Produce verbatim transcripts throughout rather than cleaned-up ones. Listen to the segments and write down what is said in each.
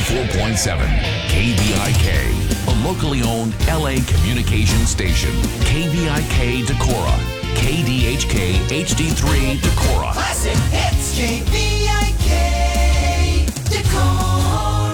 ninety-four point seven K V I K, a locally owned L A communication station. K V I K Decorah, K D H K H D three Decorah. Classic hits, K V I K Decorah.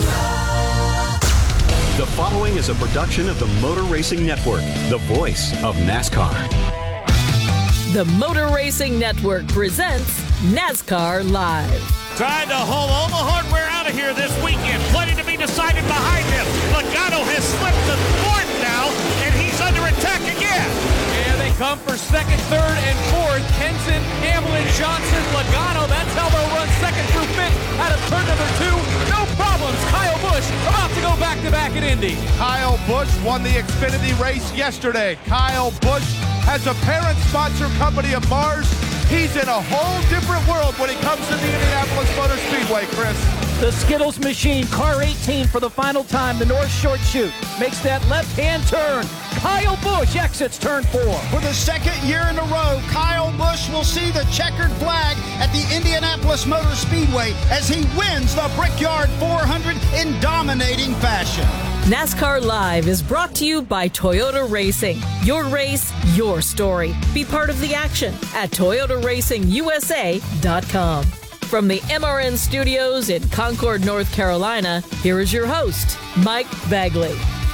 The following is a production of the Motor Racing Network, the voice of NASCAR. The Motor Racing Network presents NASCAR Live. Trying to haul all the hardware out of here this weekend. Plenty to be decided behind him. Logano has slipped to fourth now, and he's under attack again. And they come for second, third, and fourth. Kenson, Hamlin, Johnson, Logano. That's how they'll run second through fifth out of turn number two. No problems. Kyle Busch about to go back-to-back at Indy. Kyle Busch won the Xfinity race yesterday. Kyle Busch has a parent sponsor company of Mars. He's in a whole different world when he comes to the Indianapolis Motor Speedway, Chris. The Skittles machine, car eighteen for the final time, the North Short Chute, makes that left-hand turn. Kyle Busch exits turn four. For the second year in a row, Kyle Busch will see the checkered flag at the Indianapolis Motor Speedway as he wins the Brickyard four hundred in dominating fashion. NASCAR Live is brought to you by Toyota Racing. Your race, your story. Be part of the action at Toyota Racing U S A dot com. From the M R N studios in Concord, North Carolina, here is your host, Mike Bagley.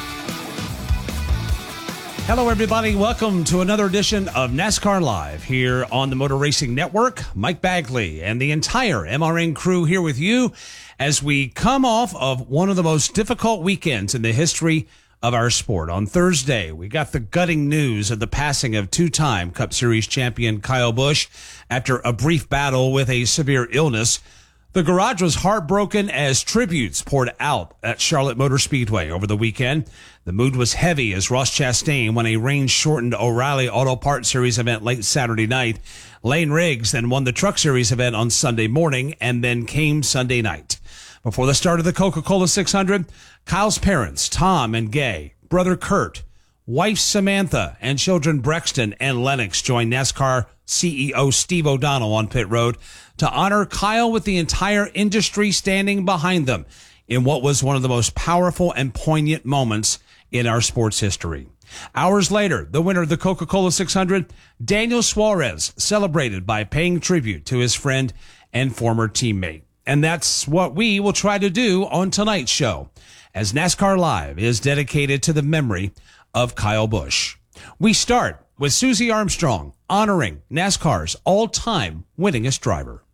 Hello, everybody. Welcome to another edition of NASCAR Live here on the Motor Racing Network. Mike Bagley and the entire M R N crew here with you as we come off of one of the most difficult weekends in the history of our sport. On Thursday, we got the gutting news of the passing of two-time Cup Series champion Kyle Busch after a brief battle with a severe illness. The garage was heartbroken as tributes poured out at Charlotte Motor Speedway over the weekend. The mood was heavy as Ross Chastain won a rain-shortened O'Reilly Auto Parts Series event late Saturday night. Lane Riggs then won the Truck Series event on Sunday morning, and then came Sunday night. Before the start of the Coca-Cola six hundred, Kyle's parents, Tom and Gay, brother Kurt, wife Samantha, and children Brexton and Lennox joined NASCAR C E O Steve O'Donnell on pit road to honor Kyle with the entire industry standing behind them in what was one of the most powerful and poignant moments in our sports history. Hours later, the winner of the Coca-Cola six hundred, Daniel Suarez, celebrated by paying tribute to his friend and former teammate. And that's what we will try to do on tonight's show, as NASCAR Live is dedicated to the memory of Kyle Busch. We start with Susie Armstrong honoring NASCAR's all-time winningest driver.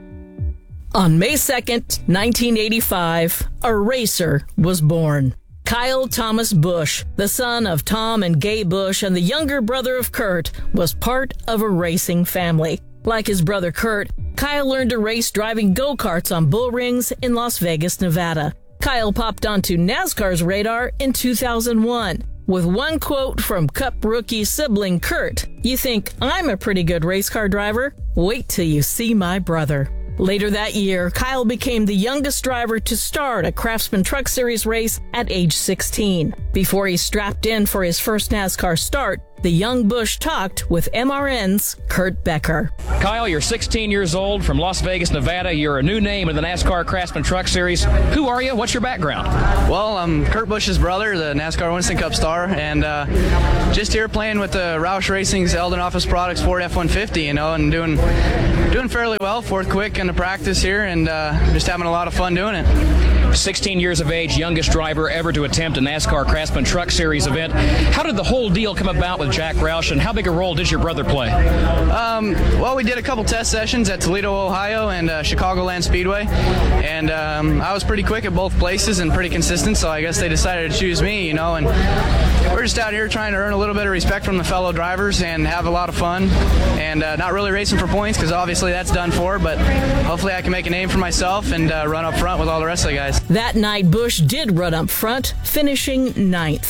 On May second, nineteen eighty-five, a racer was born. Kyle Thomas Busch, the son of Tom and Gay Busch and the younger brother of Kurt, was part of a racing family. Like his brother Kurt, Kyle learned to race driving go-karts on bull rings in Las Vegas, Nevada. Kyle popped onto NASCAR's radar in two thousand one. With one quote from Cup rookie sibling Kurt, "You think I'm a pretty good race car driver? Wait till you see my brother." Later that year, Kyle became the youngest driver to start a Craftsman Truck Series race at age sixteen. Before he strapped in for his first NASCAR start, the young Busch talked with M R N's Kurt Becker. Kyle, you're sixteen years old from Las Vegas, Nevada. You're a new name in the NASCAR Craftsman Truck Series. Who are you? What's your background? Well, I'm Kurt Busch's brother, the NASCAR Winston Cup star, and uh, just here playing with the Roush Racing's Eldon Office Products Ford F one fifty, you know, and doing doing fairly well. Fourth quick in the practice here, and uh, just having a lot of fun doing it. sixteen years of age, youngest driver ever to attempt a NASCAR Craftsman Truck Series event. How did the whole deal come about with Jack Roush, and how big a role did your brother play? Um, well, we did a couple test sessions at Toledo, Ohio, and uh, Chicagoland Speedway, and um, I was pretty quick at both places and pretty consistent, so I guess they decided to choose me, you know, and we're just out here trying to earn a little bit of respect from the fellow drivers and have a lot of fun, and uh, not really racing for points, because obviously that's done for, but hopefully I can make a name for myself and uh, run up front with all the rest of the guys. That night, Busch did run up front, finishing ninth.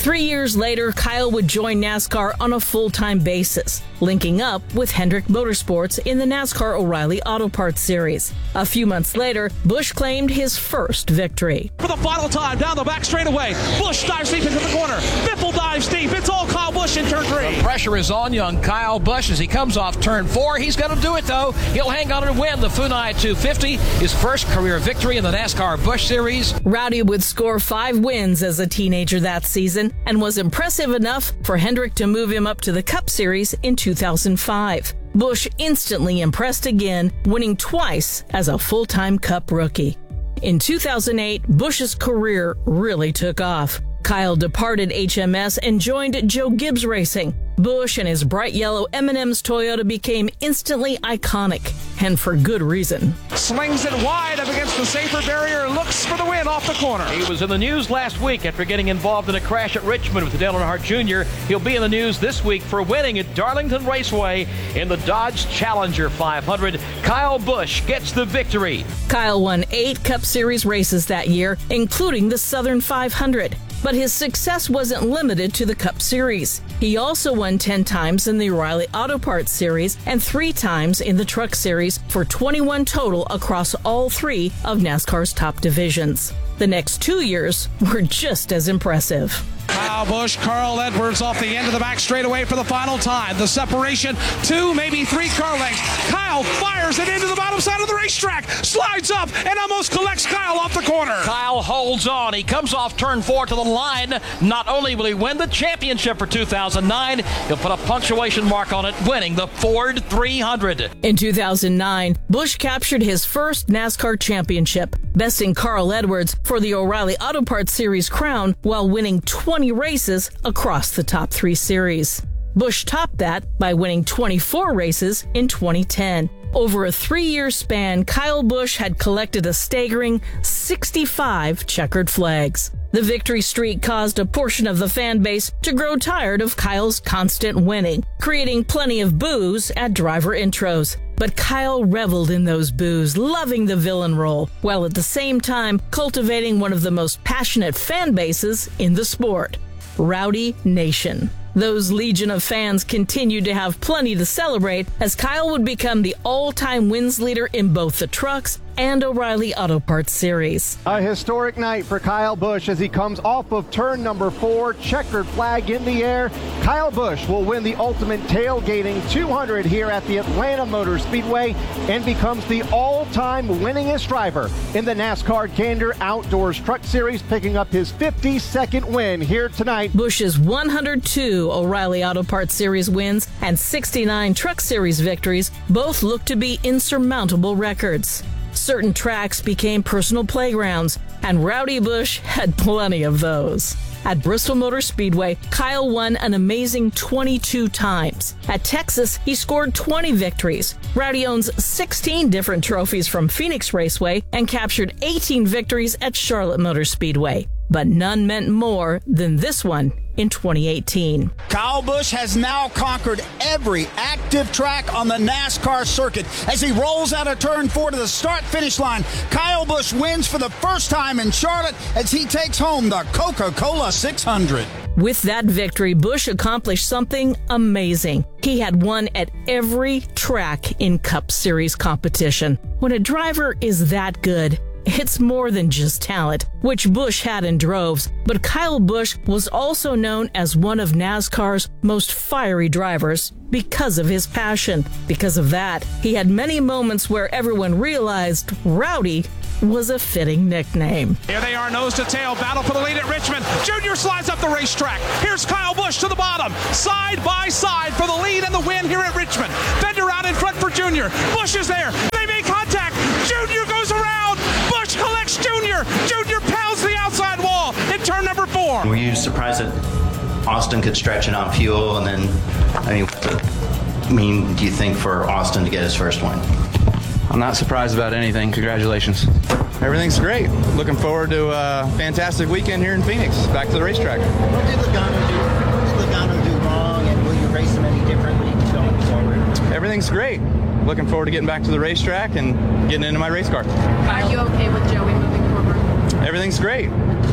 Three years later, Kyle would join NASCAR on a full-time basis, linking up with Hendrick Motorsports in the NASCAR O'Reilly Auto Parts Series. A few months later, Busch claimed his first victory. For the final time, down the back straightaway, Busch dives deep into the corner. Biffle dives deep. It's all Kyle Busch in turn three. The pressure is on young Kyle Busch as he comes off turn four. He's going to do it, though. He'll hang on and win the Funai two fifty, his first career victory in the NASCAR Busch Series. Rowdy would score five wins as a teenager that season and was impressive enough for Hendrick to move him up to the Cup Series in two thousand five. Busch instantly impressed again, winning twice as a full-time Cup rookie. In two thousand eight, Busch's career really took off. Kyle departed H M S and joined Joe Gibbs Racing. Busch and his bright yellow M and M's Toyota became instantly iconic, and for good reason. Slings it wide up against the safer barrier, looks for the win off the corner. He was in the news last week after getting involved in a crash at Richmond with Dale Earnhardt Junior He'll be in the news this week for winning at Darlington Raceway in the Dodge Challenger five hundred. Kyle Busch gets the victory. Kyle won eight Cup Series races that year, including the Southern five hundred. But his success wasn't limited to the Cup Series. He also won ten times in the O'Reilly Auto Parts Series and three times in the Truck Series for twenty-one total across all three of NASCAR's top divisions. The next two years were just as impressive. Kyle Busch, Carl Edwards off the end of the back straightaway for the final time. The separation, two, maybe three car lengths. Kyle fires it into the bottom side of the racetrack, slides up, and almost collects Kyle off the corner. Kyle holds on. He comes off turn four to the line. Not only will he win the championship for two thousand nine, he'll put a punctuation mark on it, winning the Ford three hundred. In two thousand nine, Busch captured his first NASCAR championship, besting Carl Edwards for the O'Reilly Auto Parts Series crown while winning twenty races across the top three series. Busch topped that by winning twenty-four races in twenty ten. Over a three-year span, Kyle Busch had collected a staggering sixty-five checkered flags. The victory streak caused a portion of the fan base to grow tired of Kyle's constant winning, creating plenty of boos at driver intros. But Kyle reveled in those boos, loving the villain role, while at the same time cultivating one of the most passionate fan bases in the sport, Rowdy Nation. Those legion of fans continued to have plenty to celebrate as Kyle would become the all-time wins leader in both the trucks and O'Reilly Auto Parts Series. A historic night for Kyle Busch as he comes off of turn number four, checkered flag in the air. Kyle Busch will win the Ultimate Tailgating two hundred here at the Atlanta Motor Speedway and becomes the all-time winningest driver in the NASCAR Gander Outdoors Truck Series, picking up his fifty-second win here tonight. Busch's one hundred two O'Reilly Auto Parts Series wins and sixty-nine Truck Series victories both look to be insurmountable records. Certain tracks became personal playgrounds, and Rowdy Busch had plenty of those. At Bristol Motor Speedway, Kyle won an amazing twenty-two times. At Texas, he scored twenty victories. Rowdy owns sixteen different trophies from Phoenix Raceway and captured eighteen victories at Charlotte Motor Speedway. But none meant more than this one in twenty eighteen. Kyle Busch has now conquered every active track on the NASCAR circuit. As he rolls out of turn four to the start-finish line, Kyle Busch wins for the first time in Charlotte as he takes home the Coca-Cola six hundred. With that victory, Busch accomplished something amazing. He had won at every track in Cup Series competition. When a driver is that good, it's more than just talent, which Busch had in droves, but Kyle Busch was also known as one of NASCAR's most fiery drivers because of his passion. Because of that, he had many moments where everyone realized Rowdy was a fitting nickname. Here they are, nose to tail, battle for the lead at Richmond. Junior slides up the racetrack. Here's Kyle Busch to the bottom, side by side for the lead and the win here at Richmond. Bender out in front for Junior. Busch is there. They make contact. Junior goes around. Busch collects Junior. Junior pounds the outside wall in turn number four. Were you surprised that Austin could stretch it on fuel? And then, I mean, what does it mean, do you think, for Austin to get his first win? I'm not surprised about anything. Congratulations. Everything's great. Looking forward to a fantastic weekend here in Phoenix. Back to the racetrack. What did Logano do? What did Logano do wrong, and will you race him any differently going forward? Everything's great. Looking forward to getting back to the racetrack and getting into my race car. Are you okay with Joey moving forward? Everything's great.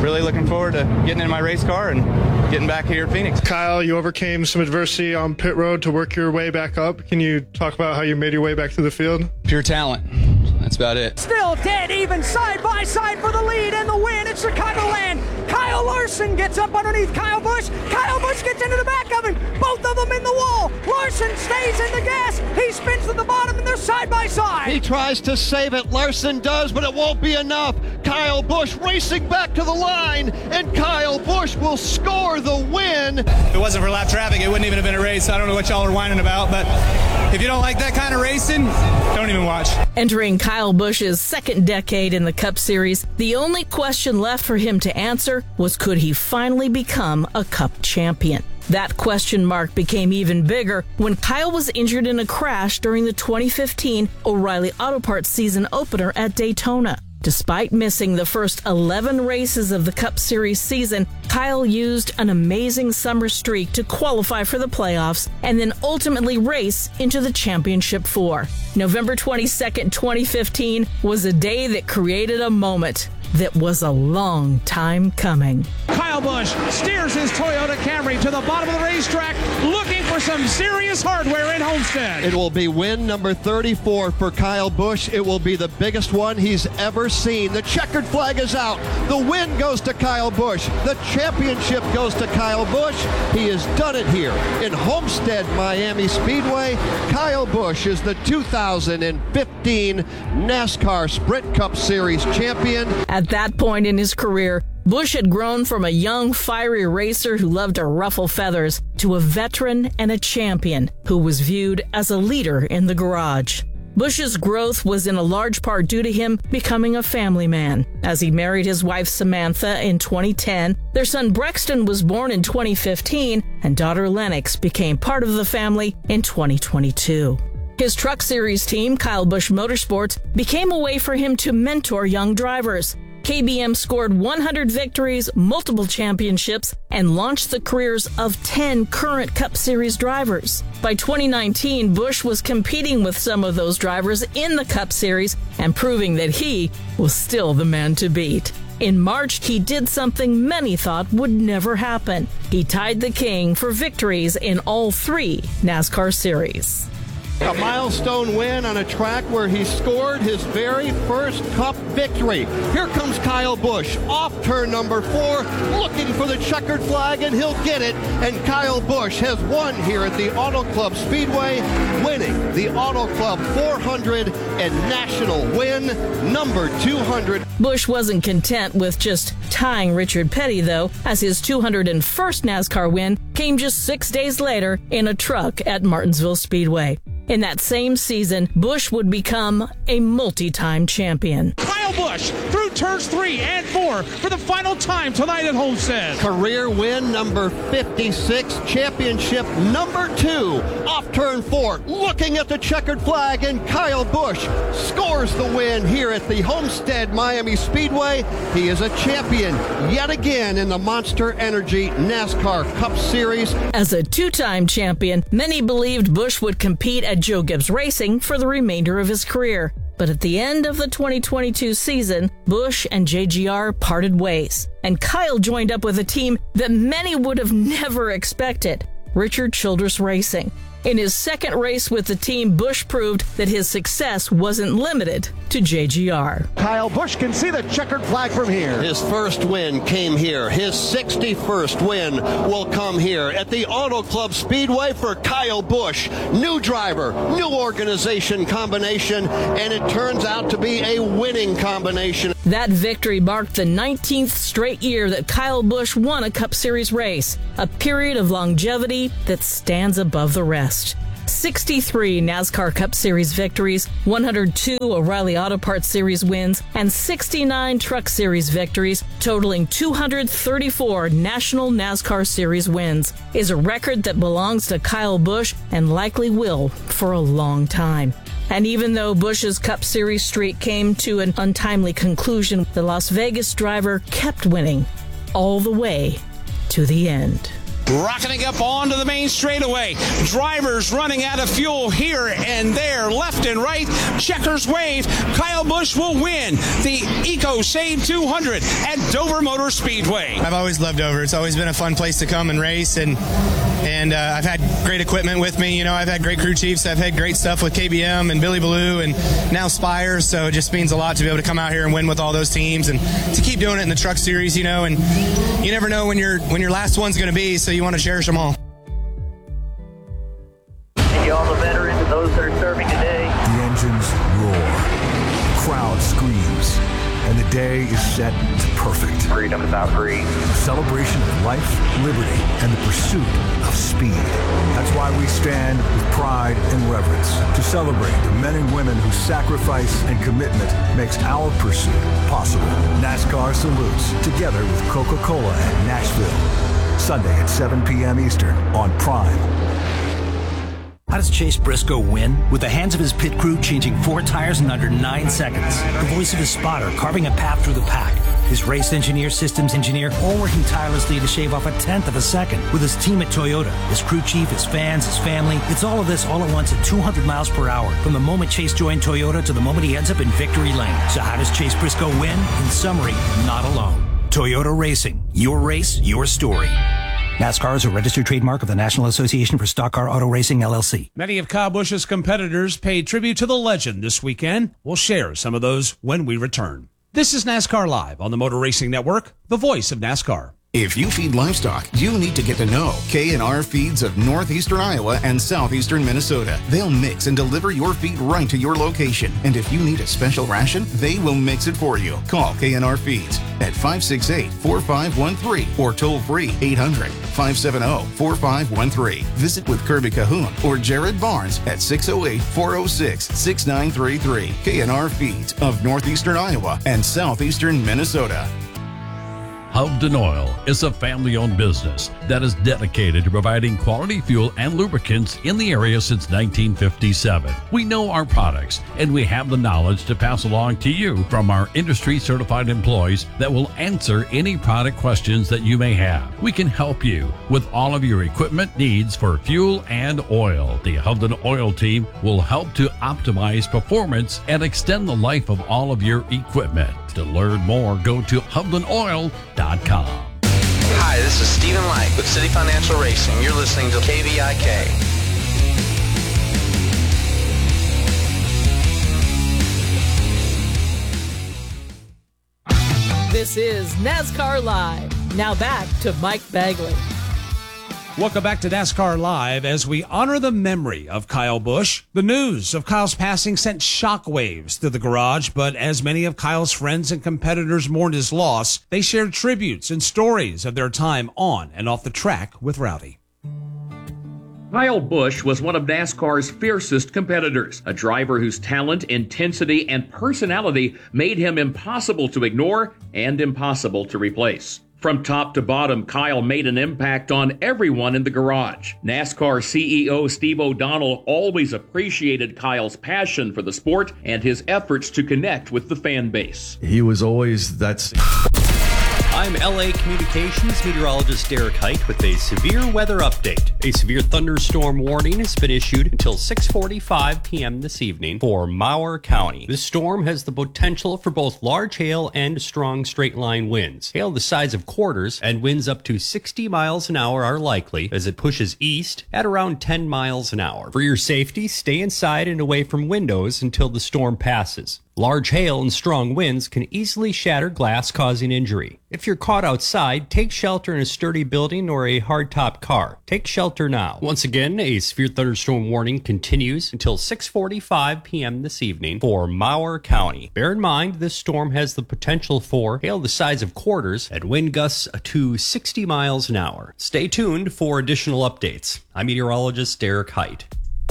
really looking forward to getting in my race car and getting back here at Phoenix. Kyle, you overcame some adversity on pit road to work your way back up. Can you talk about how you made your way back to the field? Pure talent. That's about it. Still dead even side by side for the lead and the win at Chicagoland. Kyle Larson gets up underneath Kyle Busch. Kyle Busch gets into the back of him. Both of them in the wall. Larson stays in the gas. He spins to the bottom and they're side by side. He tries to save it. Larson does, but it won't be enough. Kyle Busch racing back to the line, and Kyle Busch will score the win. If it wasn't for lap traffic, it wouldn't even have been a race. I don't know what y'all are whining about, but if you don't like that kind of racing, don't even watch. Entering Kyle Busch's second decade in the Cup Series, the only question left for him to answer was, could he finally become a Cup champion? That question mark became even bigger when Kyle was injured in a crash during the twenty fifteen O'Reilly Auto Parts season opener at Daytona. Despite missing the first eleven races of the Cup Series season, Kyle used an amazing summer streak to qualify for the playoffs and then ultimately race into the championship four. November twenty-second, twenty fifteen was a day that created a moment that was a long time coming. Kyle Busch steers his Toyota Camry to the bottom of the racetrack, looking for some serious hardware in Homestead. It will be win number thirty-four for Kyle Busch. It will be the biggest one he's ever seen. The checkered flag is out. The win goes to Kyle Busch. The championship goes to Kyle Busch. He has done it here in Homestead, Miami Speedway. Kyle Busch is the two thousand fifteen NASCAR Sprint Cup Series champion. At that point in his career, Busch had grown from a young, fiery racer who loved to ruffle feathers to a veteran and a champion who was viewed as a leader in the garage. Busch's growth was in a large part due to him becoming a family man. As he married his wife Samantha in twenty ten, their son Brexton was born in twenty fifteen, and daughter Lennox became part of the family in twenty twenty-two. His Truck Series team, Kyle Busch Motorsports, became a way for him to mentor young drivers. K B M scored one hundred victories, multiple championships, and launched the careers of ten current Cup Series drivers. By twenty nineteen, Busch was competing with some of those drivers in the Cup Series and proving that he was still the man to beat. In March, he did something many thought would never happen. He tied the king for victories in all three NASCAR Series. A milestone win on a track where he scored his very first Cup victory. Here comes Kyle Busch off turn number four, looking for the checkered flag, and he'll get it. And Kyle Busch has won here at the Auto Club Speedway, winning the Auto Club four hundred and national win number two hundred. Busch wasn't content with just tying Richard Petty, though, as his two hundred first NASCAR win came just six days later in a truck at Martinsville Speedway. In that same season, Busch would become a multi-time champion. Kyle Busch through turns three and four for the final time tonight at Homestead. Career win number fifty-six, championship number two. Off turn four, looking at the checkered flag, and Kyle Busch scores the win here at the Homestead Miami Speedway. He is a champion yet again in the Monster Energy NASCAR Cup Series. As a two-time champion, many believed Busch would compete at Joe Gibbs Racing for the remainder of his career. But at the end of the twenty twenty-two season, Busch and J G R parted ways, and Kyle joined up with a team that many would have never expected, Richard Childress Racing. In his second race with the team, Busch proved that his success wasn't limited to J G R. Kyle Busch can see the checkered flag from here. His first win came here. His sixty-first win will come here at the Auto Club Speedway for Kyle Busch. New driver, new organization combination, and it turns out to be a winning combination. That victory marked the nineteenth straight year that Kyle Busch won a Cup Series race, a period of longevity that stands above the rest. sixty-three NASCAR Cup Series victories, one hundred two O'Reilly Auto Parts Series wins, and sixty-nine Truck Series victories, totaling two hundred thirty-four National NASCAR Series wins, is a record that belongs to Kyle Busch and likely will for a long time. And even though Busch's Cup Series streak came to an untimely conclusion, the Las Vegas driver kept winning all the way to the end. rocketing up onto the main straightaway. Drivers running out of fuel here and there, left and right. Checkers wave. Kyle Busch will win the EcoSave two hundred at Dover Motor Speedway. I've always loved Dover. It's always been a fun place to come and race, and and uh, I've had great equipment with me. You know, I've had great crew chiefs. I've had great stuff with K B M and Billy Ballou and now Spire, so it just means a lot to be able to come out here and win with all those teams and to keep doing it in the truck series, you know, and you never know when your when your last one's going to be, so you want to cherish them all. Thank you, all the veterans and those that are serving today. The engines roar, the crowd screams, and the day is set to perfect. Freedom is not free. A celebration of life, liberty, and the pursuit of speed. That's why we stand with pride and reverence to celebrate the men and women whose sacrifice and commitment makes our pursuit possible. NASCAR salutes, together with Coca-Cola at Nashville. Sunday at seven p.m. Eastern on Prime. How does Chase Briscoe win? With the hands of his pit crew changing four tires in under nine seconds. The voice of his spotter carving a path through the pack. His race engineer, systems engineer, all working tirelessly to shave off a tenth of a second. With his team at Toyota, his crew chief, his fans, his family. It's all of this all at once at two hundred miles per hour. From the moment Chase joined Toyota to the moment he ends up in victory lane. So how does Chase Briscoe win? In summary, not alone. Toyota Racing. Your race, your story. NASCAR is a registered trademark of the National Association for Stock Car Auto Racing, L L C. Many of Kyle Busch's competitors paid tribute to the legend this weekend. We'll share some of those when we return. This is NASCAR Live on the Motor Racing Network, the voice of NASCAR. If you feed livestock, you need to get to know K and R Feeds of northeastern Iowa and southeastern Minnesota. They'll mix and deliver your feed right to your location. And if you need a special ration, they will mix it for you. Call K and R Feeds at five six eight, four five one three or toll free eight hundred, five seven zero, four five one three. Visit with Kirby Cahoon or Jared Barnes at six oh eight, four oh six, six nine three three. K and R Feeds of northeastern Iowa and southeastern Minnesota. Hovden Oil is a family-owned business that is dedicated to providing quality fuel and lubricants in the area since nineteen fifty-seven. We know our products, and we have the knowledge to pass along to you from our industry-certified employees that will answer any product questions that you may have. We can help you with all of your equipment needs for fuel and oil. The Hovden Oil team will help to optimize performance and extend the life of all of your equipment. To learn more, go to hovden oil dot com. Hi, this is Stephen Light with City Financial Racing. You're listening to K V I K. This is NASCAR Live. Now back to Mike Bagley. Welcome back to NASCAR Live as we honor the memory of Kyle Busch. The news of Kyle's passing sent shockwaves through the garage, but as many of Kyle's friends and competitors mourned his loss, they shared tributes and stories of their time on and off the track with Rowdy. Kyle Busch was one of NASCAR's fiercest competitors, a driver whose talent, intensity, and personality made him impossible to ignore and impossible to replace. From top to bottom, Kyle made an impact on everyone in the garage. NASCAR C E O Steve O'Donnell always appreciated Kyle's passion for the sport and his efforts to connect with the fan base. He was always that. I'm L A Communications meteorologist Derek Height with a severe weather update. A severe thunderstorm warning has been issued until six forty-five p.m. this evening for Mower County. This storm has the potential for both large hail and strong straight-line winds. Hail the size of quarters and winds up to sixty miles an hour are likely as it pushes east at around ten miles an hour. For your safety, stay inside and away from windows until the storm passes. Large hail and strong winds can easily shatter glass, causing injury. If you're caught outside, take shelter in a sturdy building or a hardtop car. Take shelter now. Once again, a severe thunderstorm warning continues until six forty-five p.m. this evening for Mower County. Bear in mind, this storm has the potential for hail the size of quarters and wind gusts to sixty miles an hour. Stay tuned for additional updates. I'm meteorologist Derek Height.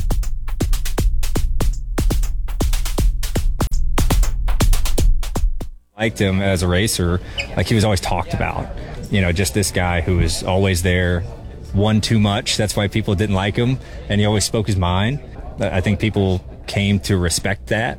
Liked him as a racer, like he was always talked about. You know, just this guy who was always there, won too much. That's why people didn't like him, and he always spoke his mind. I think people came to respect that.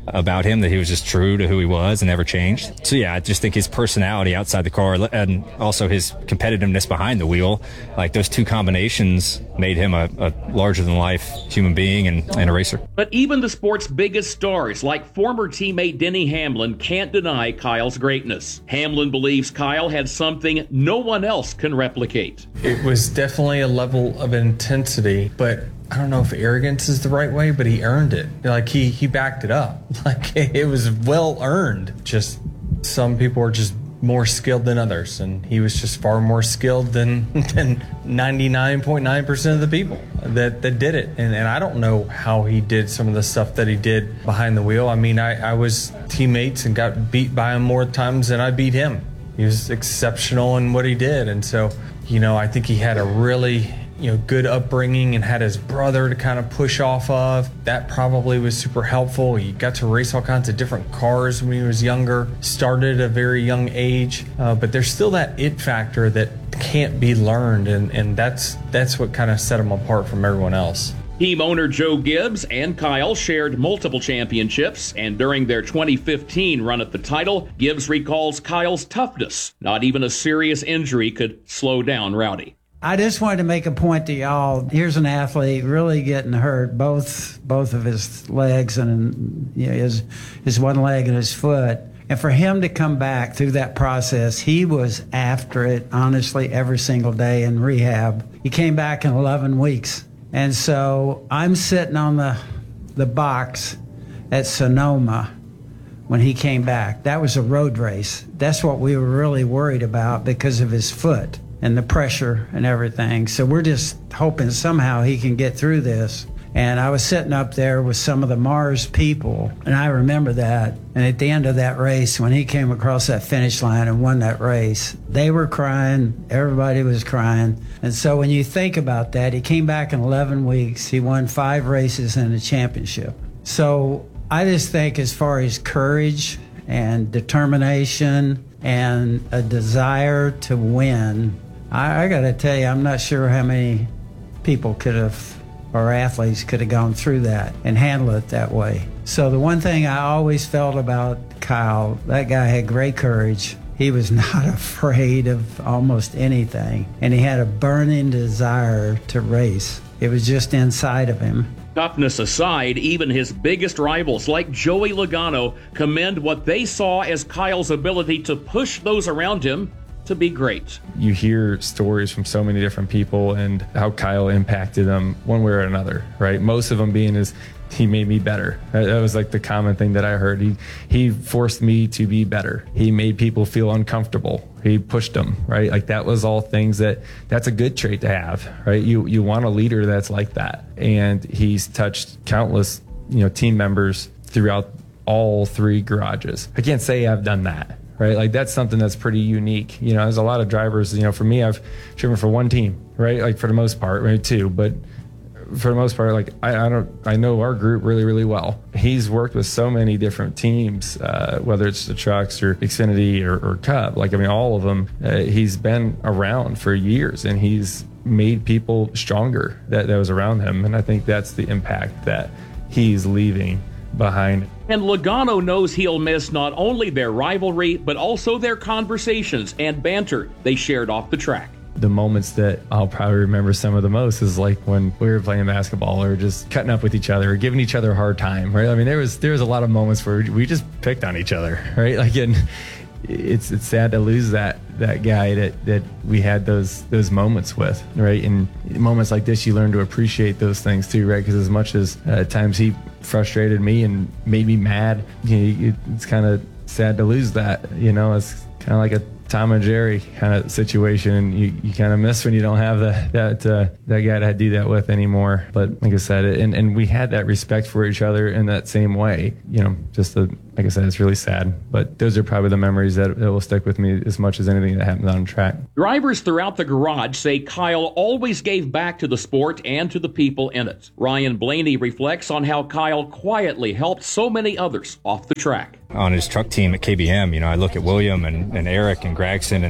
about him, that he was just true to who he was and never changed. So yeah, I just think his personality outside the car and also his competitiveness behind the wheel, like those two combinations made him a, a larger than life human being and, and a racer. But even the sport's biggest stars, like former teammate Denny Hamlin, can't deny Kyle's greatness. Hamlin believes Kyle had something no one else can replicate. It was definitely a level of intensity, but I don't know if arrogance is the right way, but he earned it. Like he, he backed it up. Like it was well earned. Just some people are just more skilled than others, and he was just far more skilled than than ninety-nine point nine percent of the people that, that did it. And, and I don't know how he did some of the stuff that he did behind the wheel. I mean, I, I was teammates and got beat by him more times than I beat him. He was exceptional in what he did. And so, you know, I think he had a really, you know, good upbringing and had his brother to kind of push off of. That probably was super helpful. He got to race all kinds of different cars when he was younger, started at a very young age, uh, but there's still that it factor that can't be learned, and, and that's that's what kind of set him apart from everyone else. Team owner Joe Gibbs and Kyle shared multiple championships, and during their twenty fifteen run at the title, Gibbs recalls Kyle's toughness. Not even a serious injury could slow down Rowdy. I just wanted to make a point to y'all. Here's an athlete really getting hurt, both both of his legs and you know, his his one leg and his foot. And for him to come back through that process, he was after it, honestly, every single day in rehab. He came back in eleven weeks. And so I'm sitting on the the box at Sonoma when he came back. That was a road race. That's what we were really worried about because of his foot and the pressure and everything. So we're just hoping somehow he can get through this. And I was sitting up there with some of the Mars people, and I remember that. And at the end of that race, when he came across that finish line and won that race, they were crying, everybody was crying. And so when you think about that, he came back in eleven weeks, he won five races and a championship. So I just think as far as courage and determination and a desire to win, I, I got to tell you, I'm not sure how many people could have, or athletes could have gone through that and handled it that way. So the one thing I always felt about Kyle, that guy had great courage. He was not afraid of almost anything, and he had a burning desire to race. It was just inside of him. Toughness aside, even his biggest rivals like Joey Logano commend what they saw as Kyle's ability to push those around him to be great. You hear stories from so many different people and how Kyle impacted them one way or another, right? Most of them being is he made me better. That was like the common thing that I heard. He he forced me to be better. He made people feel uncomfortable. He pushed them, right? Like that was all things that that's a good trait to have, right? You you want a leader that's like that. And he's touched countless, you know, team members throughout all three garages. I can't say I've done that. Right, like that's something that's pretty unique. You know, there's a lot of drivers. You know, for me, I've driven for one team, right? Like for the most part, maybe two, but for the most part, like I, I don't, I know our group really, really well. He's worked with so many different teams, uh, whether it's the trucks or Xfinity or, or Cup. Like I mean, all of them. Uh, he's been around for years, and he's made people stronger that that was around him. And I think that's the impact that he's leaving behind. And Logano knows he'll miss not only their rivalry, but also their conversations and banter they shared off the track. The moments that I'll probably remember some of the most is like when we were playing basketball or just cutting up with each other or giving each other a hard time, right? I mean, there was there was a lot of moments where we just picked on each other, right? Like, and it's it's sad to lose that that guy that that we had those those moments with, right? And moments like this, you learn to appreciate those things too, right? Because as much as uh, at times he frustrated me and made me mad, you know, it's kind of sad to lose that. You know, it's kind of like a Tom and Jerry kind of situation, and you, you kind of miss when you don't have the, that uh, that guy to do that with anymore. But like I said, and, and we had that respect for each other in that same way. You know, just the, like I said, it's really sad. But those are probably the memories that, that will stick with me as much as anything that happens on track. Drivers throughout the garage say Kyle always gave back to the sport and to the people in it. Ryan Blaney reflects on how Kyle quietly helped so many others off the track. On his truck team at K B M, you know, I look at William and, and Eric and Gregson and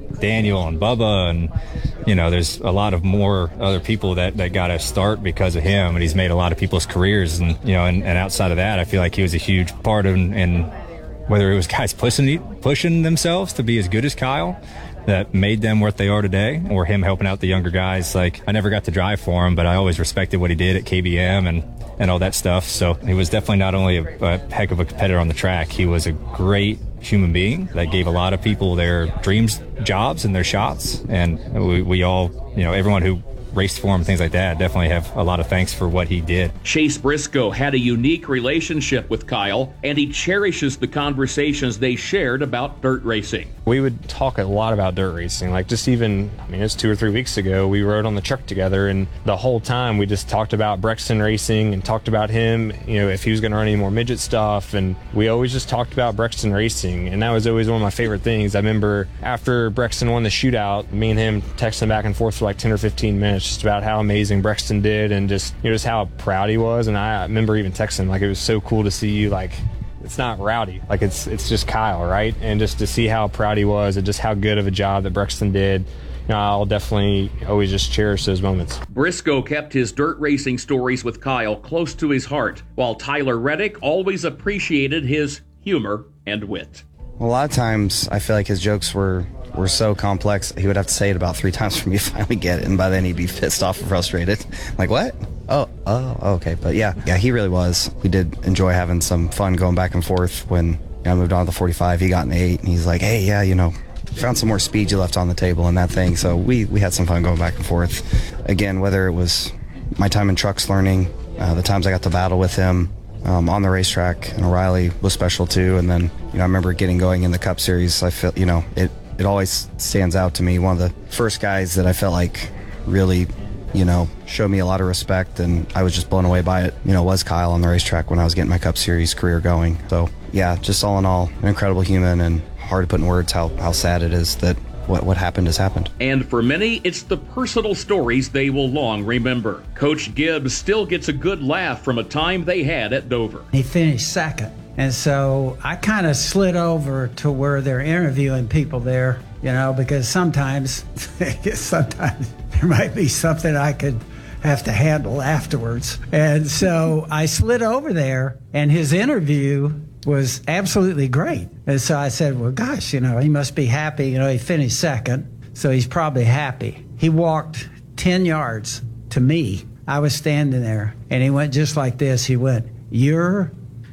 Daniel and Bubba, and you know, there's a lot of more other people that, that got a start because of him, and he's made a lot of people's careers. And you know, and, and outside of that, I feel like he was a huge part of, in whether it was guys pushing pushing themselves to be as good as Kyle, that made them what they are today, or him helping out the younger guys. Like, I never got to drive for him, but I always respected what he did at K B M and, and all that stuff. So he was definitely not only a, a heck of a competitor on the track, he was a great human being that gave a lot of people their dreams, jobs, and their shots. And we, we all, you know, everyone who raced for him, things like that, definitely have a lot of thanks for what he did. Chase Briscoe had a unique relationship with Kyle, and he cherishes the conversations they shared about dirt racing. We would talk a lot about dirt racing, like just even, I mean, it's two or three weeks ago, we rode on the truck together, and the whole time we just talked about Brexton racing and talked about him, you know, if he was going to run any more midget stuff, and we always just talked about Brexton racing, and that was always one of my favorite things. I remember after Brexton won the shootout, me and him texting back and forth for like ten or fifteen minutes just about how amazing Brexton did, and just, you know, just how proud he was. And I remember even texting like, it was so cool to see you, like, it's not Rowdy, like it's it's just Kyle, right? And just to see how proud he was and just how good of a job that Brexton did, you know, I'll definitely always just cherish those moments. Briscoe kept his dirt racing stories with Kyle close to his heart, while Tyler Reddick always appreciated his humor and wit. A lot of times I feel like his jokes were were so complex, he would have to say it about three times for me to finally get it, and by then he'd be pissed off and frustrated. Like, what? Oh, oh, okay. But yeah, yeah, he really was. We did enjoy having some fun going back and forth. When I moved on to the forty-five, he got an eight, and he's like, hey, yeah, you know, found some more speed you left on the table and that thing. So we, we had some fun going back and forth. Again, whether it was my time in trucks learning, uh, the times I got to battle with him, Um, on the racetrack, and O'Reilly was special too. And then, you know, I remember getting going in the Cup Series. I feel, you know, it, it always stands out to me. One of the first guys that I felt like really, you know, showed me a lot of respect, and I was just blown away by it, you know, was Kyle on the racetrack when I was getting my Cup Series career going. So yeah, just all in all, an incredible human, and hard to put in words how, how sad it is that What, what happened has happened. And for many, it's the personal stories they will long remember. Coach Gibbs still gets a good laugh from a time they had at Dover. He finished second. And so I kind of slid over to where they're interviewing people there, you know, because sometimes, sometimes there might be something I could have to handle afterwards. And so I slid over there, and his interview was absolutely great. And so I said, well, gosh, you know, he must be happy. You know, he finished second, so he's probably happy. He walked ten yards to me. I was standing there, and he went just like this. He went, your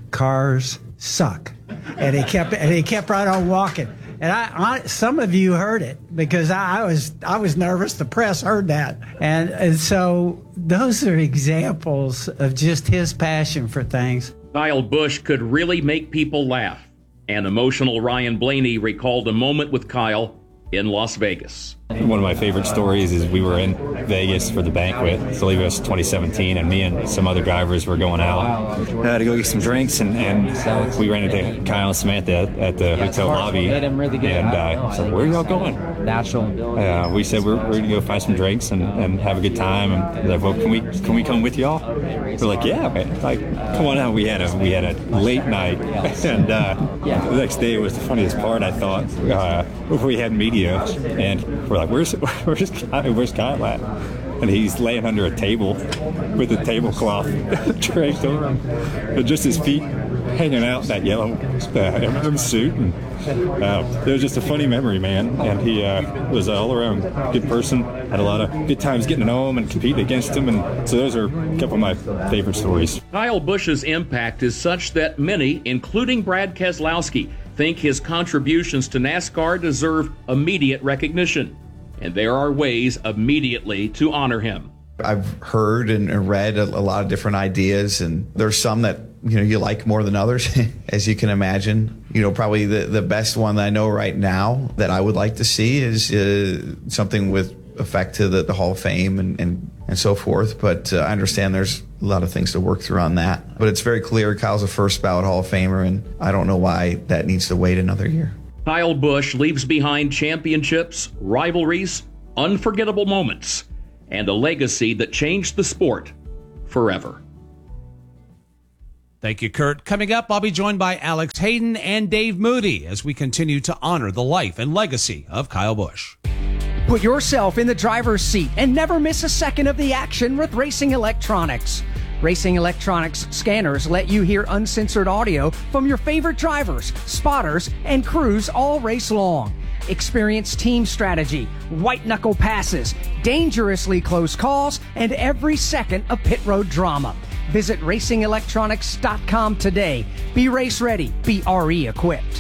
cars suck. And he kept and he kept right on walking. And I, I some of you heard it, because I, I was I was nervous. The press heard that. And and so those are examples of just his passion for things. Kyle Busch could really make people laugh. And emotional Ryan Blaney recalled a moment with Kyle in Las Vegas. One of my favorite stories is we were in Vegas for the banquet. I believe it was twenty seventeen, and me and some other drivers were going out uh, to go get some drinks, and, and we ran into Kyle and Samantha at, at the hotel lobby. And uh, said, where are y'all going? Natural. Uh, we said we're, we're going to go find some drinks and, and have a good time. And they're like, well, can we can we come with y'all? We're like, yeah, man. Like, come on out. We had a we had a late night, and uh, the next day was the funniest part. I thought uh, we had media, and we're like, where's where's Kyle, where's Kyle at? And he's laying under a table with a tablecloth draped over him, and just his feet hanging out in that yellow uh, M and M suit. And uh, it was just a funny memory, man. And he uh, was an all-around good person. Had a lot of good times getting to know him and competing against him. And so those are a couple of my favorite stories. Kyle Busch's impact is such that many, including Brad Keselowski, think his contributions to NASCAR deserve immediate recognition. And there are ways immediately to honor him. I've heard and read a, a lot of different ideas, and there's some that, you know, you like more than others, as you can imagine. You know, probably the, the best one that I know right now that I would like to see is uh, something with effect to the, the Hall of Fame and, and, and so forth. But uh, I understand there's a lot of things to work through on that. But it's very clear Kyle's a first ballot Hall of Famer, and I don't know why that needs to wait another year. Kyle Busch leaves behind championships, rivalries, unforgettable moments, and a legacy that changed the sport forever. Thank you, Kurt. Coming up, I'll be joined by Alex Hayden and Dave Moody as we continue to honor the life and legacy of Kyle Busch. Put yourself in the driver's seat and never miss a second of the action with Racing Electronics. Racing Electronics scanners let you hear uncensored audio from your favorite drivers, spotters, and crews all race long. Experience team strategy, white-knuckle passes, dangerously close calls, and every second of pit road drama. Visit racing electronics dot com today. Be race ready. Be R E equipped.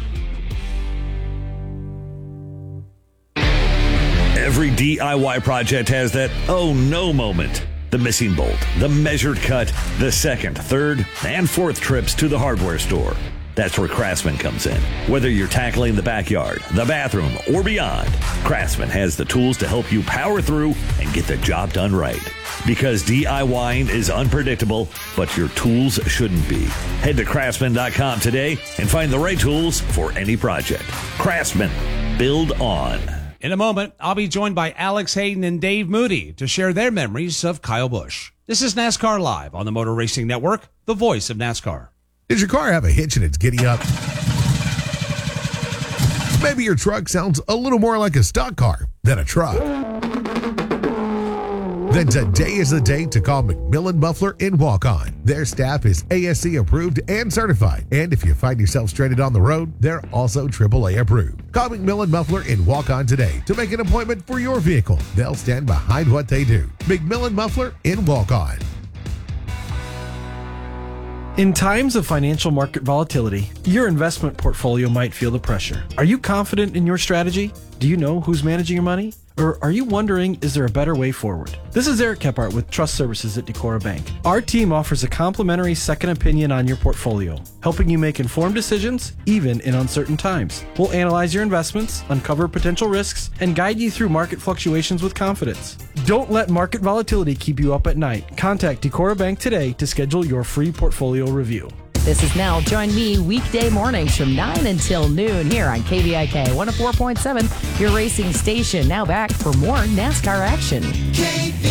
Every D I Y project has that oh no moment. The missing bolt, the measured cut, the second, third, and fourth trips to the hardware store. That's where Craftsman comes in. Whether you're tackling the backyard, the bathroom, or beyond, Craftsman has the tools to help you power through and get the job done right. Because DIYing is unpredictable, but your tools shouldn't be. Head to craftsman dot com today and find the right tools for any project. Craftsman, build on. In a moment, I'll be joined by Alex Hayden and Dave Moody to share their memories of Kyle Busch. This is NASCAR Live on the Motor Racing Network, the voice of NASCAR. Does your car have a hitch and it's giddy up? Maybe your truck sounds a little more like a stock car than a truck. Then today is the day to call McMillan Muffler in Walk-On. Their staff is A S C approved and certified. And if you find yourself stranded on the road, they're also triple A approved. Call McMillan Muffler in Walk-On today to make an appointment for your vehicle. They'll stand behind what they do. McMillan Muffler in Walk-On. In times of financial market volatility, your investment portfolio might feel the pressure. Are you confident in your strategy? Do you know who's managing your money? Or are you wondering, is there a better way forward? This is Eric Kephart with Trust Services at Decorah Bank. Our team offers a complimentary second opinion on your portfolio, helping you make informed decisions even in uncertain times. We'll analyze your investments, uncover potential risks, and guide you through market fluctuations with confidence. Don't let market volatility keep you up at night. Contact Decorah Bank today to schedule your free portfolio review. This is Nell. Join me weekday mornings from nine until noon here on K B I K one oh four point seven, your racing station. Now back for more NASCAR action. K B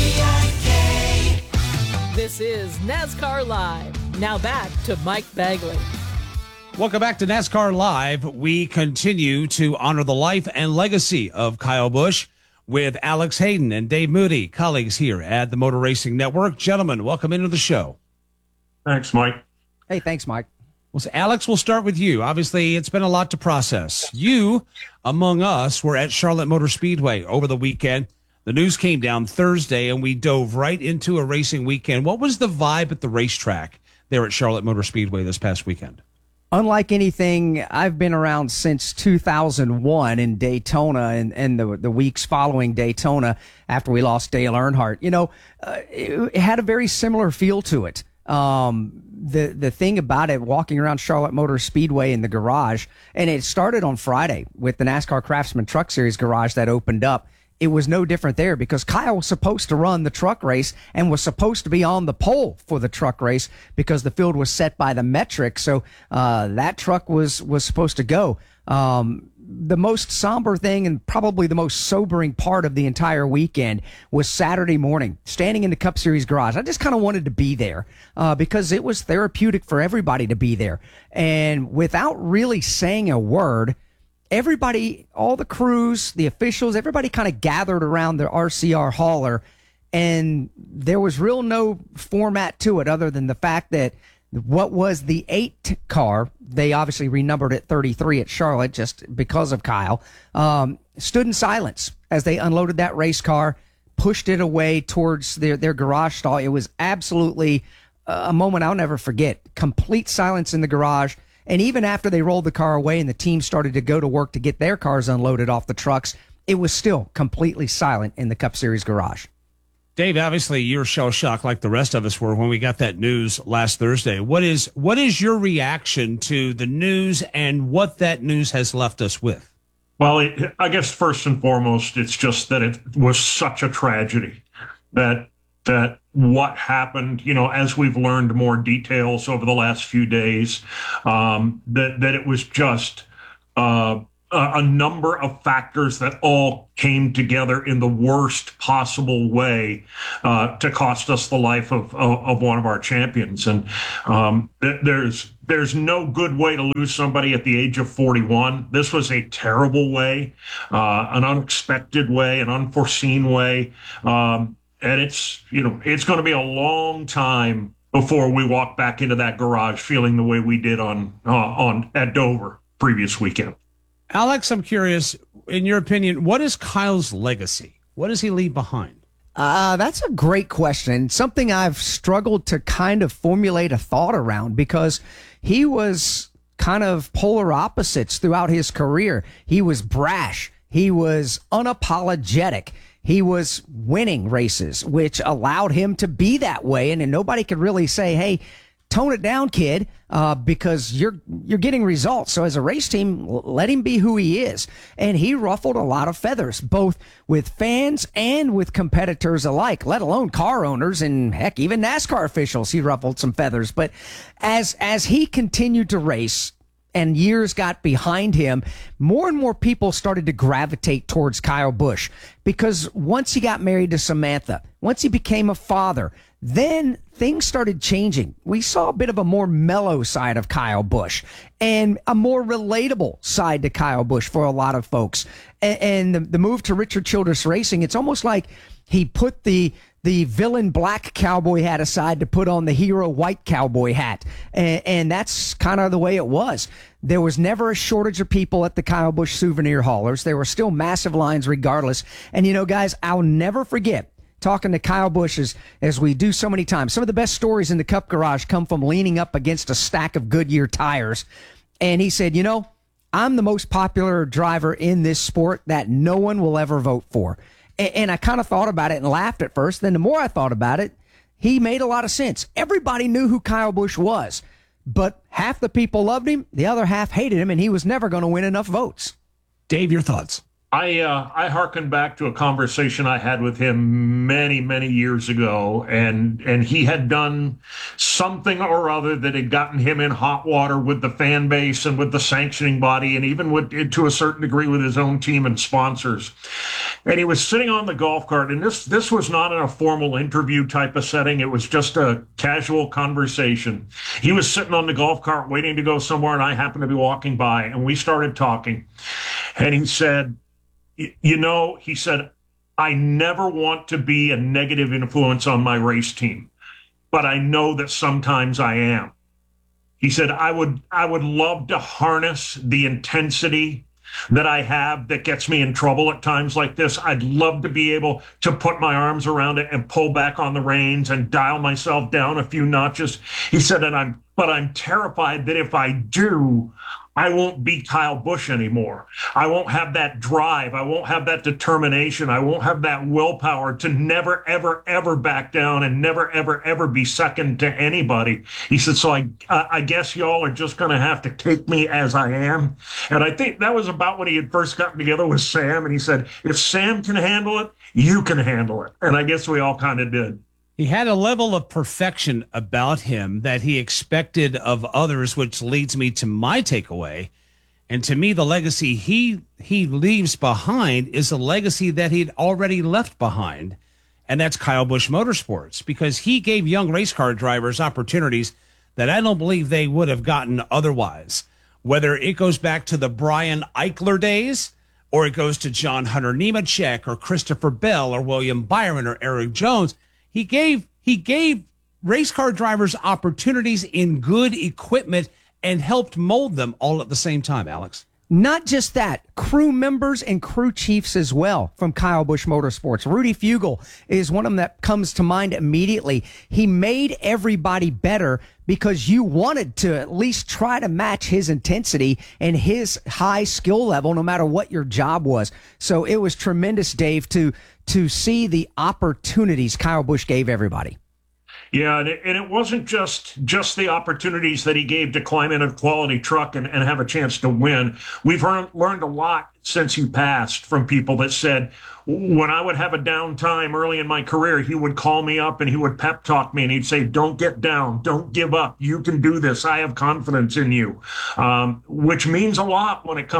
I K. This is NASCAR Live. Now back to Mike Bagley. Welcome back to NASCAR Live. We continue to honor the life and legacy of Kyle Busch with Alex Hayden and Dave Moody, colleagues here at the Motor Racing Network. Gentlemen, welcome into the show. Thanks, Mike. Hey, thanks, Mike. Well, so Alex, we'll start with you. Obviously, it's been a lot to process. You, among us, were at Charlotte Motor Speedway over the weekend. The news came down Thursday, and we dove right into a racing weekend. What was the vibe at the racetrack there at Charlotte Motor Speedway this past weekend? Unlike anything I've been around since two thousand one in Daytona and, and the the weeks following Daytona after we lost Dale Earnhardt, you know, uh, it, it had a very similar feel to it. Um, the, the thing about it, walking around Charlotte Motor Speedway in the garage, and it started on Friday with the NASCAR Craftsman Truck Series garage that opened up. It was no different there because Kyle was supposed to run the truck race and was supposed to be on the pole for the truck race because the field was set by the metric. So, uh, that truck was, was supposed to go. Um, the most somber thing and probably the most sobering part of the entire weekend was Saturday morning, standing in the Cup Series garage. I just kind of wanted to be there uh, because it was therapeutic for everybody to be there. And without really saying a word, everybody, all the crews, the officials, everybody kind of gathered around the R C R hauler, and there was real no format to it other than the fact that what was the eight car, they obviously renumbered it thirty-three at Charlotte just because of Kyle, um, stood in silence as they unloaded that race car, pushed it away towards their, their garage stall. It was absolutely a moment I'll never forget. Complete silence in the garage. And even after they rolled the car away and the team started to go to work to get their cars unloaded off the trucks, it was still completely silent in the Cup Series garage. Dave, obviously you're shell-shocked like the rest of us were when we got that news last Thursday. What is what is your reaction to the news and what that news has left us with? Well, it, I guess first and foremost, it's just that it was such a tragedy that that what happened, you know, as we've learned more details over the last few days, um, that that it was just uh, a, a number of factors that all came together in the worst possible way uh, to cost us the life of, of, of one of our champions. And um, th- there's there's no good way to lose somebody at the age of forty-one. This was a terrible way, uh, an unexpected way, an unforeseen way. Um, and it's, you know, it's going to be a long time before we walk back into that garage feeling the way we did on uh, on at Dover previous weekend. Alex, I'm curious, in your opinion, what is Kyle's legacy? What does he leave behind? Uh, that's a great question. Something I've struggled to kind of formulate a thought around, because he was kind of polar opposites throughout his career. He was brash. He was unapologetic. He was winning races, which allowed him to be that way. And, and nobody could really say, hey, tone it down, kid, uh, because you're you're getting results. So as a race team, let him be who he is. And he ruffled a lot of feathers, both with fans and with competitors alike, let alone car owners and, heck, even NASCAR officials. He ruffled some feathers. But as as he continued to race and years got behind him, more and more people started to gravitate towards Kyle Busch, because once he got married to Samantha, once he became a father, then things started changing. We saw a bit of a more mellow side of Kyle Busch and a more relatable side to Kyle Busch for a lot of folks. And, and the, the move to Richard Childress Racing, it's almost like he put the the villain black cowboy hat aside to put on the hero white cowboy hat. And, and that's kind of the way it was. There was never a shortage of people at the Kyle Busch souvenir haulers. There were still massive lines regardless. And, you know, guys, I'll never forget talking to Kyle Busch as, as we do so many times. Some of the best stories in the Cup Garage come from leaning up against a stack of Goodyear tires. And he said, you know, I'm the most popular driver in this sport that no one will ever vote for. And, and I kind of thought about it and laughed at first. Then the more I thought about it, he made a lot of sense. Everybody knew who Kyle Busch was, but half the people loved him, the other half hated him, and he was never going to win enough votes. Dave, your thoughts? I uh, I hearken back to a conversation I had with him many, many years ago, and and he had done something or other that had gotten him in hot water with the fan base and with the sanctioning body, and even with, to a certain degree, with his own team and sponsors. And he was sitting on the golf cart, and this this was not in a formal interview type of setting. It was just a casual conversation. He was sitting on the golf cart waiting to go somewhere, and I happened to be walking by, and we started talking. And he said, you know, he said, I never want to be a negative influence on my race team, but I know that sometimes I am. He said, I would I would love to harness the intensity that I have that gets me in trouble at times like this. I'd love to be able to put my arms around it and pull back on the reins and dial myself down a few notches. He said, and I'm but I'm terrified that if I do, I won't be Kyle Busch anymore. I won't have that drive. I won't have that determination. I won't have that willpower to never, ever, ever back down and never, ever, ever be second to anybody. He said, so I, I guess y'all are just going to have to take me as I am. And I think that was about when he had first gotten together with Sam. And he said, if Sam can handle it, you can handle it. And I guess we all kind of did. He had a level of perfection about him that he expected of others, which leads me to my takeaway. And to me, the legacy he he leaves behind is a legacy that he'd already left behind, and that's Kyle Busch Motorsports, because he gave young race car drivers opportunities that I don't believe they would have gotten otherwise. Whether it goes back to the Brian Eichler days, or it goes to John Hunter Nemechek, or Christopher Bell, or William Byron, or Eric Jones, He gave he gave race car drivers opportunities in good equipment and helped mold them all at the same time, Alex. Not just that, crew members and crew chiefs as well from Kyle Busch Motorsports. Rudy Fugle is one of them that comes to mind immediately. He made everybody better because you wanted to at least try to match his intensity and his high skill level, no matter what your job was. So it was tremendous, Dave, to to see the opportunities Kyle Busch gave everybody. Yeah, and it, and it wasn't just just the opportunities that he gave to climb in a quality truck and, and have a chance to win. We've learned, learned a lot since he passed from people that said, when I would have a downtime early in my career, he would call me up and he would pep talk me and he'd say, don't get down, don't give up. You can do this. I have confidence in you, um, which means a lot when it comes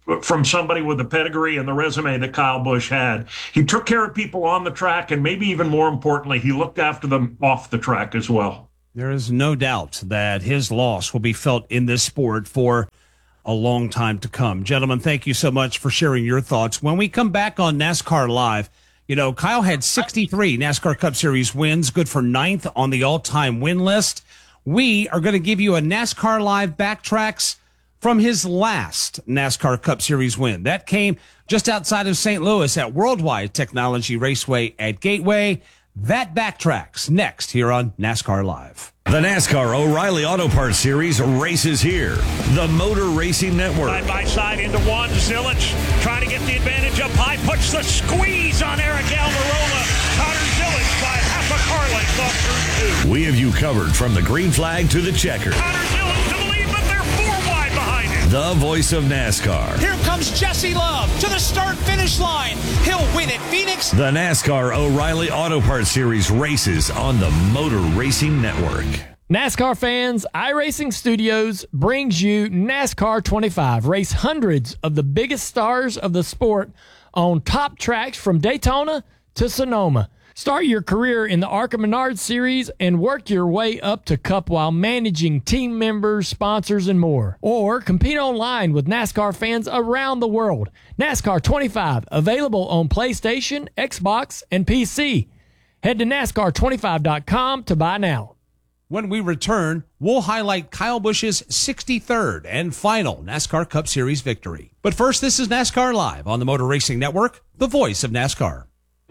from somebody with the pedigree and the resume that Kyle Busch had. He took care of people on the track, and maybe even more importantly, he looked after them off the track as well. There is no doubt that his loss will be felt in this sport for a long time to come. Gentlemen, thank you so much for sharing your thoughts. When we come back on NASCAR Live, you know, Kyle had sixty-three NASCAR Cup Series wins, good for ninth on the all-time win list. We are going to give you a NASCAR Live backtracks from his last NASCAR Cup Series win. That came just outside of Saint Louis at Worldwide Technology Raceway at Gateway. That backtracks next here on NASCAR Live. The NASCAR O'Reilly Auto Parts Series races here. The Motor Racing Network. Side by side into one. Zilich trying to get the advantage up high. Puts the squeeze on Eric Almirola. Connor Zilich by half a car length off through two. We have you covered from the green flag to the checker. Connor Zilich to the lead, but they're four wide behind him. The voice of NASCAR. Here comes Jesse Love to the start-finish line. He'll win at Phoenix. The NASCAR O'Reilly Auto Parts Series races on the Motor Racing Network. NASCAR fans, iRacing Studios brings you NASCAR twenty-five. Race hundreds of the biggest stars of the sport on top tracks from Daytona to Sonoma. Start your career in the ARCA Menards Series and work your way up to Cup while managing team members, sponsors, and more. Or compete online with NASCAR fans around the world. NASCAR twenty-five, available on PlayStation, Xbox, and P C. Head to NASCAR twenty-five dot com to buy now. When we return, we'll highlight Kyle Busch's sixty-third and final NASCAR Cup Series victory. But first, this is NASCAR Live on the Motor Racing Network, the voice of NASCAR.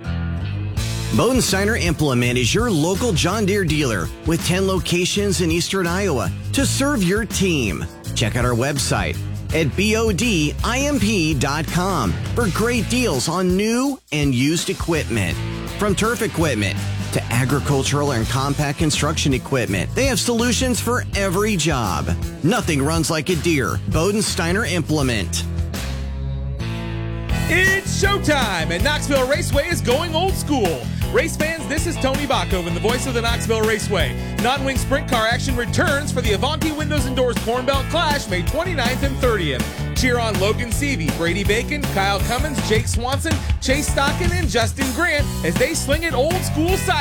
Bodensteiner Implement is your local John Deere dealer with ten locations in eastern Iowa to serve your team. Check out our website at bodimp dot com for great deals on new and used equipment. From turf equipment to agricultural and compact construction equipment, they have solutions for every job. Nothing runs like a Deere. Bodensteiner Implement. It's showtime, and Knoxville Raceway is going old school. Race fans, this is Tony Bachhoven, the voice of the Knoxville Raceway. Non-wing sprint car action returns for the Avanti Windows and Doors Corn Belt Clash May twenty-ninth and thirtieth. Cheer on Logan Seavey, Brady Bacon, Kyle Cummins, Jake Swanson, Chase Stockton, and Justin Grant as they sling it old school side